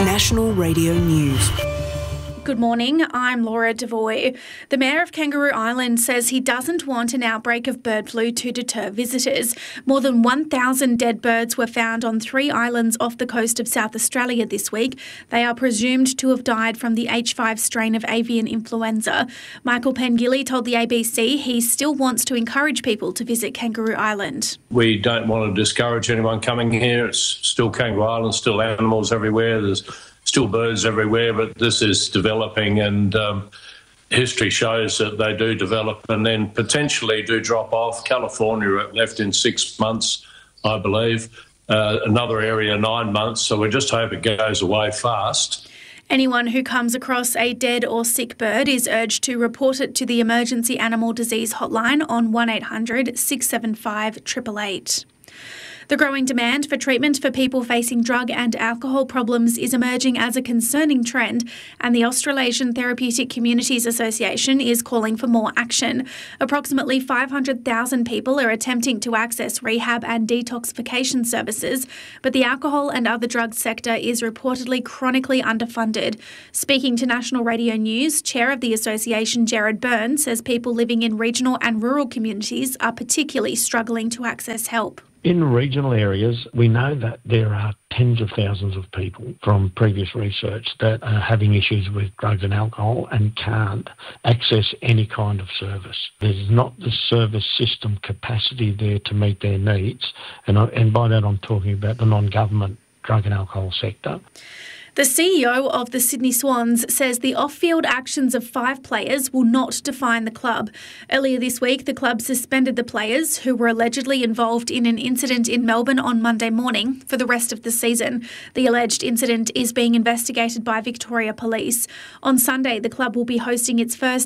National Radio News. Good morning, I'm Laura Devoy. The Mayor of Kangaroo Island says he doesn't want an outbreak of bird flu to deter visitors. More than 1,000 dead birds were found on 3 islands off the coast of South Australia this week. They are presumed to have died from the H5 strain of avian influenza. Michael Pengilly told the ABC he still wants to encourage people to visit Kangaroo Island. We don't want to discourage anyone coming here. It's still Kangaroo Island, still animals everywhere. There's still birds everywhere, but this is developing, and history shows that they do develop and then potentially do drop off. California left in 6 months, I believe. Another area 9 months, so we just hope it goes away fast. Anyone who comes across a dead or sick bird is urged to report it to the Emergency Animal Disease Hotline on 1800 675 888. The growing demand for treatment for people facing drug and alcohol problems is emerging as a concerning trend, and the Australasian Therapeutic Communities Association is calling for more action. Approximately 500,000 people are attempting to access rehab and detoxification services, but the alcohol and other drugs sector is reportedly chronically underfunded. Speaking to National Radio News, Chair of the association Gerard Byrne says people living in regional and rural communities are particularly struggling to access help. In regional areas, we know that there are tens of thousands of people from previous research that are having issues with drugs and alcohol and can't access any kind of service. There's not the service system capacity there to meet their needs, and by that I'm talking about the non-government drug and alcohol sector. The CEO of the Sydney Swans says the off-field actions of 5 players will not define the club. Earlier this week, the club suspended the players who were allegedly involved in an incident in Melbourne on Monday morning for the rest of the season. The alleged incident is being investigated by Victoria Police. On Sunday, the club will be hosting its first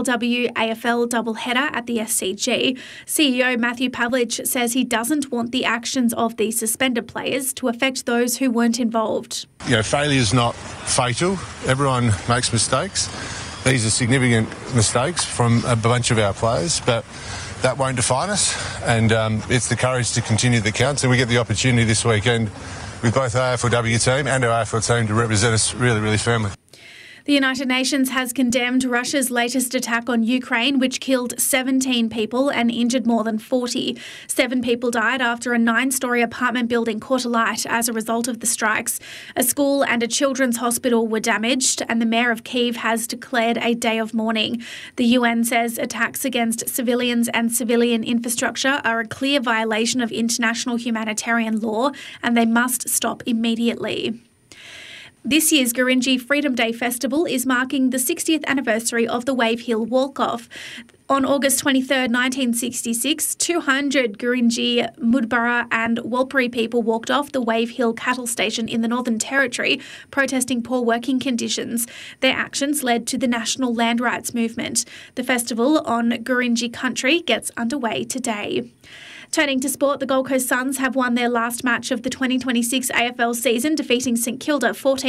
AFLW-AFL doubleheader at the SCG. CEO Matthew Pavlich says he doesn't want the actions of the suspended players to affect those who weren't involved. Failure is not fatal. Everyone makes mistakes. These are significant mistakes from a bunch of our players, but that won't define us, and it's the courage to continue that counts, and we get the opportunity this weekend with both our AFLW team and our AFL team to represent us really, really firmly. The United Nations has condemned Russia's latest attack on Ukraine, which killed 17 people and injured more than 40. 7 people died after a 9-storey apartment building caught alight as a result of the strikes. A school and a children's hospital were damaged, and the mayor of Kyiv has declared a day of mourning. The UN says attacks against civilians and civilian infrastructure are a clear violation of international humanitarian law, and they must stop immediately. This year's Gurindji Freedom Day Festival is marking the 60th anniversary of the Wave Hill Walk-Off. On August 23, 1966, 200 Gurindji, Mudburra and Warlpiri people walked off the Wave Hill cattle station in the Northern Territory, protesting poor working conditions. Their actions led to the National Land Rights Movement. The festival on Gurindji country gets underway today. Turning to sport, the Gold Coast Suns have won their last match of the 2026 AFL season, defeating St Kilda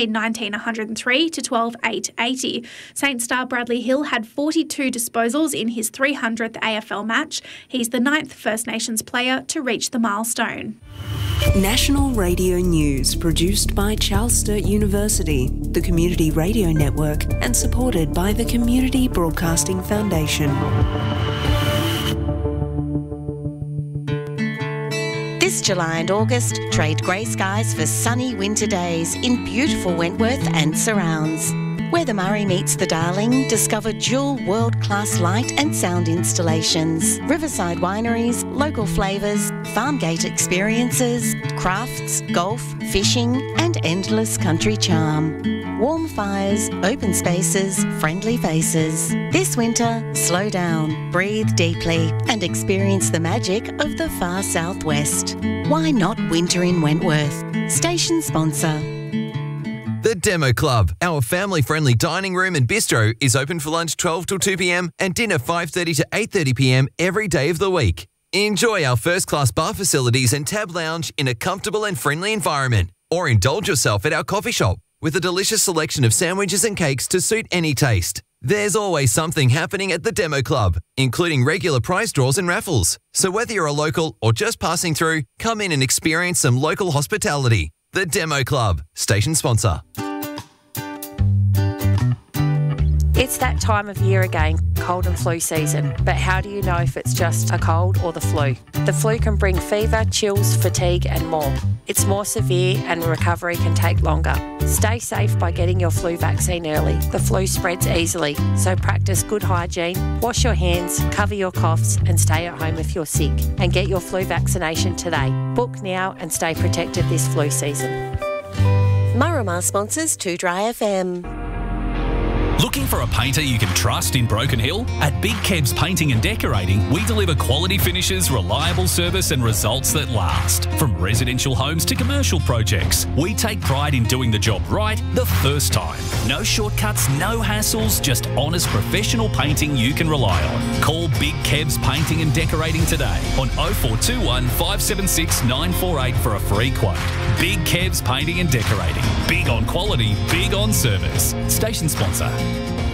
14-19-103 to 12-8-80. Saint star Bradley Hill had 42 disposals in his 300th AFL match. He's the 9th First Nations player to reach the milestone. National Radio News, produced by Charles Sturt University, the Community Radio Network, and supported by the Community Broadcasting Foundation. This July and August, trade grey skies for sunny winter days in beautiful Wentworth and surrounds. Where the Murray meets the Darling, discover dual world-class light and sound installations, riverside wineries, local flavours, farm gate experiences, crafts, golf, fishing and endless country charm. Warm fires, open spaces, friendly faces. This winter, slow down, breathe deeply and experience the magic of the far southwest. Why not winter in Wentworth? Station sponsor. The Demo Club, our family-friendly dining room and bistro, is open for lunch 12 till 2 p.m. and dinner 5:30 to 8:30 p.m. every day of the week. Enjoy our first-class bar facilities and tab lounge in a comfortable and friendly environment, or indulge yourself at our coffee shop with a delicious selection of sandwiches and cakes to suit any taste. There's always something happening at the Demo Club, including regular prize draws and raffles. So whether you're a local or just passing through, come in and experience some local hospitality. The Demo Club, station sponsor. It's that time of year again, cold and flu season. But how do you know if it's just a cold or the flu? The flu can bring fever, chills, fatigue and more. It's more severe and recovery can take longer. Stay safe by getting your flu vaccine early. The flu spreads easily, so practice good hygiene, wash your hands, cover your coughs and stay at home if you're sick. And get your flu vaccination today. Book now and stay protected this flu season. Murramah sponsors 2Dry FM. Looking for a painter you can trust in Broken Hill? At Big Kebs Painting and Decorating, we deliver quality finishes, reliable service and results that last. From residential homes to commercial projects, we take pride in doing the job right the first time. No shortcuts, no hassles, just honest professional painting you can rely on. Call Big Kebs Painting and Decorating today on 0421 576 948 for a free quote. Big Kebs Painting and Decorating. Big on quality, big on service. Station sponsor.